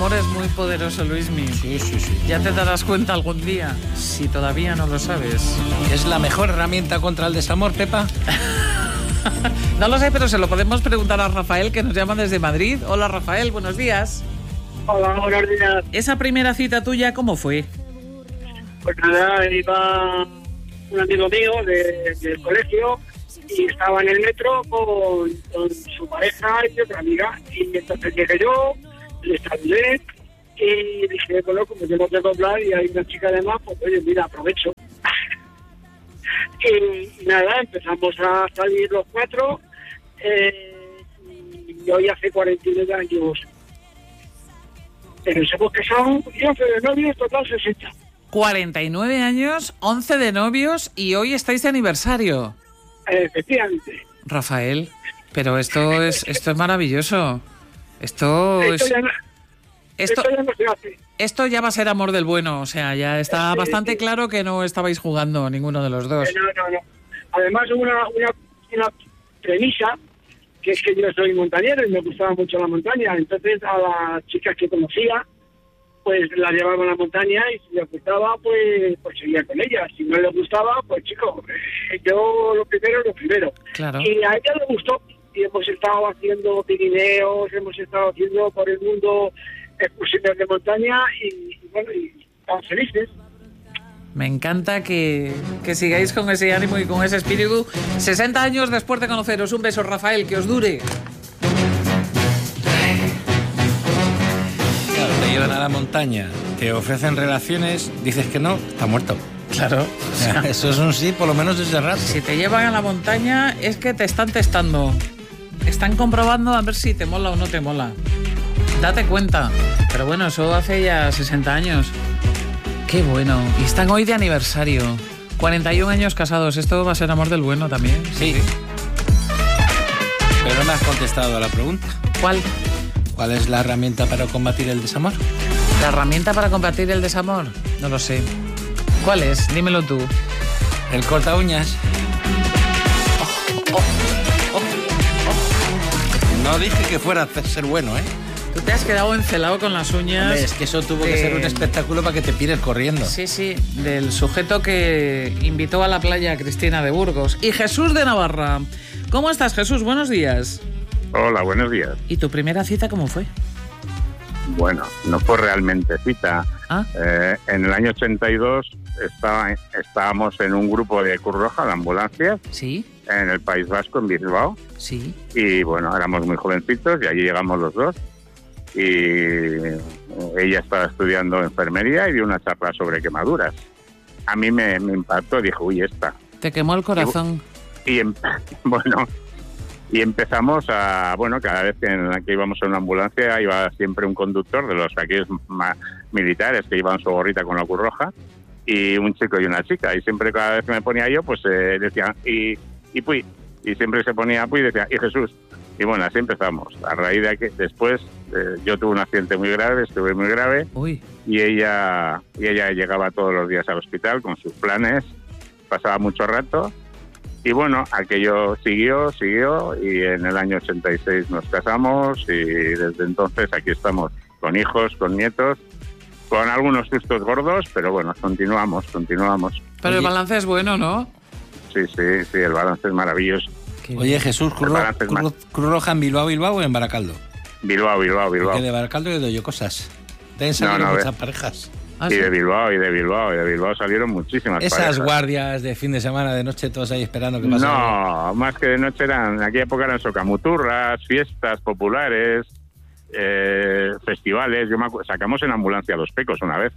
amor es muy poderoso, Luismi. Sí. Ya te darás cuenta algún día, si todavía no lo sabes. ¿Es la mejor herramienta contra el desamor, Pepa? No lo sé, pero se lo podemos preguntar a Rafael, que nos llama desde Madrid. Hola, Rafael, buenos días. Hola, buenos días. ¿Esa primera cita tuya cómo fue? Pues nada, iba un amigo mío del colegio y estaba en el metro con su pareja y otra amiga. Y entonces llegué yo, le saludé y dije, bueno, como yo no tengo hablar y hay una chica además, pues oye, mira, aprovecho. Y nada, empezamos a salir los cuatro y hoy hace 49 años. Pero sabemos que son 11 de novios, total 60. 49 años, 11 de novios y hoy estáis de aniversario. Efectivamente. Rafael, pero esto es maravilloso. Esto ya no se hace. Esto ya va a ser amor del bueno, o sea, ya está bastante claro que no estabais jugando ninguno de los dos. No. Además, una premisa, que es que yo soy montañero y me gustaba mucho la montaña. Entonces, a las chicas que conocía, pues la llevaba a la montaña y si le gustaba, pues seguía con ella. Si no le gustaba, pues chico, yo lo primero. Claro. Y a ella le gustó y hemos estado haciendo Pirineos, hemos estado haciendo por el mundo excursiones de montaña y bueno, y estamos felices. Me encanta que sigáis con ese ánimo y con ese espíritu. 60 años después de conoceros. Un beso, Rafael, que os dure. Claro, te llevan a la montaña, te ofrecen relaciones, dices que no, está muerto. Claro. O sea, eso es un sí, por lo menos desde rato. Si te llevan a la montaña es que te están testando. Están comprobando a ver si te mola o no te mola. Date cuenta. Pero bueno, eso hace ya 60 años. Qué bueno. Y están hoy de aniversario. 41 años casados. Esto va a ser amor del bueno también. Sí. Pero no me has contestado a la pregunta. ¿Cuál? ¿Cuál es la herramienta para combatir el desamor? ¿La herramienta para combatir el desamor? No lo sé. ¿Cuál es? Dímelo tú. El corta uñas. No dije que fuera a ser bueno, ¿eh? Tú te has quedado encelado con las uñas. Hombre, es que eso tuvo que ser un espectáculo para que te pires corriendo. Sí, del sujeto que invitó a la playa a Cristina de Burgos. Y Jesús de Navarra. ¿Cómo estás, Jesús? Buenos días. Hola, buenos días. ¿Y tu primera cita cómo fue? Bueno, no fue realmente cita. ¿Ah? En el año 82 estábamos en un grupo de Cruz Roja, de ambulancias, Sí. en el País Vasco, en Bilbao. Sí. Y bueno, éramos muy jovencitos y allí llegamos los dos. Y ella estaba estudiando enfermería y dio una charla sobre quemaduras. A mí me impactó, dije, uy, esta. Te quemó el corazón. Y empezamos a, bueno, cada vez que íbamos en una ambulancia iba siempre un conductor de los aquellos militares que llevaban su gorrita con la Cruz Roja y un chico y una chica. Y siempre cada vez que me ponía yo, pues decía, y Puy. Y siempre se ponía Puy y decía, y Jesús. Y bueno, así empezamos. A raíz de que después yo tuve un accidente muy grave, estuve muy grave. Uy. Y ella llegaba todos los días al hospital con sus planes, pasaba mucho rato. Y bueno, aquello siguió y en el año 86 nos casamos y desde entonces aquí estamos con hijos, con nietos, con algunos sustos gordos, pero bueno, continuamos. Pero el balance es bueno, ¿no? Sí, el balance es maravilloso. Oye, Jesús, ¿Cruz Roja en Bilbao o en Baracaldo? Bilbao. Porque de Baracaldo le doy yo cosas. Deben salir muchas parejas. ¿Ah, y sí? de Bilbao salieron muchísimas Esas parejas. guardias de fin de semana, de noche, todos ahí esperando que pase. No, más que de noche en aquella época eran socamuturras, fiestas populares, festivales. Sacamos en ambulancia a Los Pecos una vez,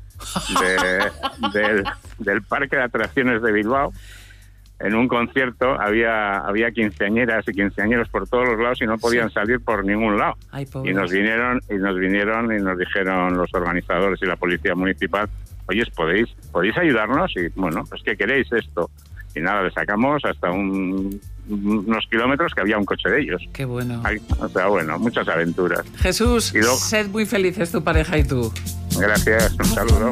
del parque de atracciones de Bilbao. En un concierto había quinceañeras y quinceañeros por todos los lados y no podían salir por ningún lado. Ay, y nos vinieron y nos dijeron los organizadores y la policía municipal, oye, ¿podéis ayudarnos? Y bueno, pues ¿qué queréis esto? Y nada, le sacamos hasta unos kilómetros que había un coche de ellos. Qué bueno. O sea, bueno, muchas aventuras. Jesús, sed muy felices tu pareja y tú. Gracias, un saludo.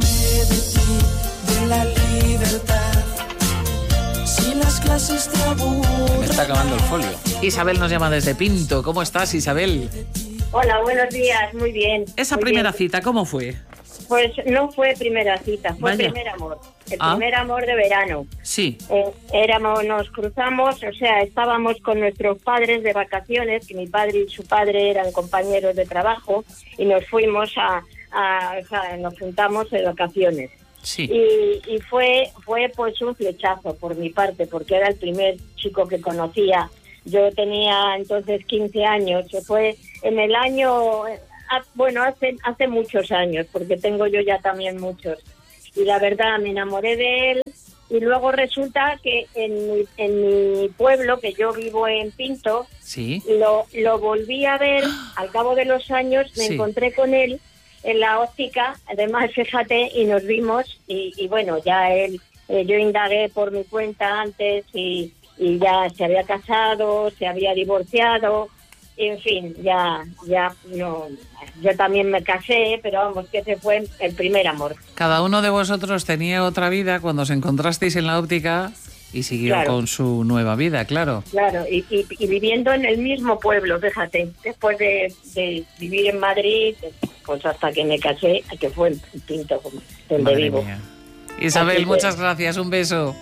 Me está acabando el folio. Isabel nos llama desde Pinto. ¿Cómo estás, Isabel? Hola, buenos días, muy bien. Esa muy primera bien. cita, ¿cómo fue? Pues no fue primera cita, fue Vaya. primer amor. El Ah. primer amor de verano. Sí. Nos cruzamos, o sea, estábamos con nuestros padres de vacaciones, que mi padre y su padre eran compañeros de trabajo, y nos fuimos o sea, nos juntamos de vacaciones. Sí. Y fue pues un flechazo por mi parte, porque era el primer chico que conocía. Yo tenía entonces 15 años, que fue en el año, hace muchos años, porque tengo yo ya también muchos. Y la verdad me enamoré de él, y luego resulta que en mi pueblo, que yo vivo en Pinto, Sí. lo volví a ver al cabo de los años, me Sí. encontré con él en la óptica, además fíjate, y nos vimos, y bueno, ya yo indagué por mi cuenta antes, y ya se había casado, se había divorciado, en fin, ya no, yo también me casé, pero vamos, que ese fue el primer amor. Cada uno de vosotros tenía otra vida cuando os encontrasteis en la óptica y siguió Claro. con su nueva vida, claro. Claro, y viviendo en el mismo pueblo, fíjate, después de vivir en Madrid, pues hasta que me casé, que fue en Pinto, donde Madre vivo. mía. Isabel, Así que- muchas gracias, un beso.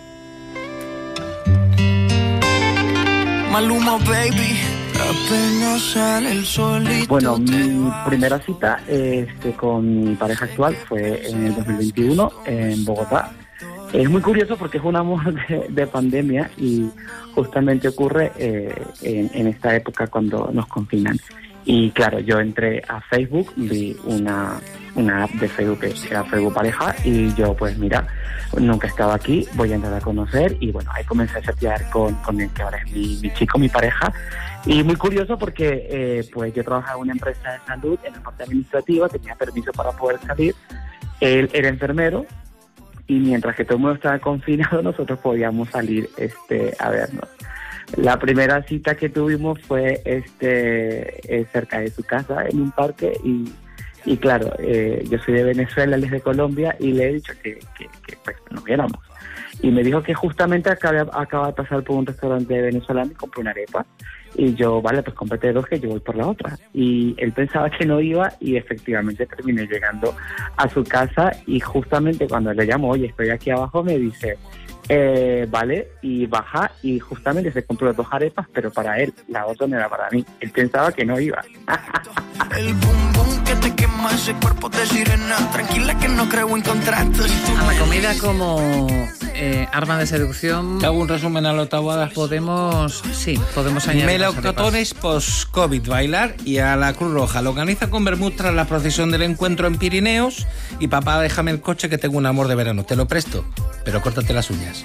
Maluma, baby, apenas sale el solito. Bueno, te mi vas. primera cita con mi pareja actual fue en el 2021 en Bogotá. Es muy curioso porque es un amor de pandemia y justamente ocurre en esta época cuando nos confinan. Y claro, yo entré a Facebook, vi una app de Facebook que era Facebook Pareja, y yo pues mira, nunca he estado aquí, voy a entrar a conocer, y bueno, ahí comencé a chatear con el que ahora es mi chico, mi pareja. Y muy curioso porque pues yo trabajaba en una empresa de salud en la parte administrativa, tenía permiso para poder salir, él era enfermero, y mientras que todo el mundo estaba confinado, nosotros podíamos salir a vernos. La primera cita que tuvimos fue cerca de su casa, en un parque, y claro, yo soy de Venezuela, él es de Colombia, y le he dicho que pues, nos viéramos. Y me dijo que justamente acaba de pasar por un restaurante venezolano y compré una arepa. Y yo, vale, pues cómprate dos, que yo voy por la otra. Y él pensaba que no iba, y efectivamente terminé llegando a su casa, y justamente cuando le llamo, oye, estoy aquí abajo, me dice, vale, y baja, y justamente se compró dos arepas, pero para él, la otra no era para mí. Él pensaba que no iba. El boom boom que te quema ese cuerpo de sirena. Tranquila que no creo en contratos. A la comida como arma de seducción Te hago un resumen a lo tabuadas. podemos añadir más Melocotones post-COVID, bailar, y a la Cruz Roja. Lo organiza con Bermud tras la procesión del encuentro en Pirineos. Y papá, déjame el coche que tengo un amor de verano. Te lo presto, pero córtate las uñas.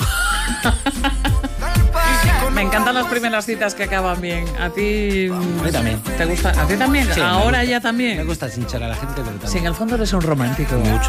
arepas. Me encantan las primeras citas que acaban bien. ¿A ti mí también. te gusta? ¿A ti también? Sí, me Ahora gusta. ya también. Me gusta hinchar a la gente, pero también. Si en el fondo eres un romántico. Mucho.